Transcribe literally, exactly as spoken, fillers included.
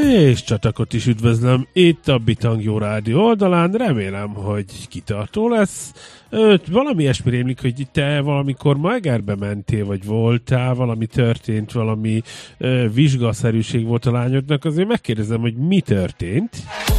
És Csatakot is üdvözlöm itt a Bitangyó Rádió oldalán, remélem, hogy kitartó lesz. Öt, valami ilyesmi rémlik, hogy te valamikor Majgerbe mentél, vagy voltál, valami történt, valami ö, vizsgaszerűség volt a lányodnak, azért megkérdezem, hogy mi történt?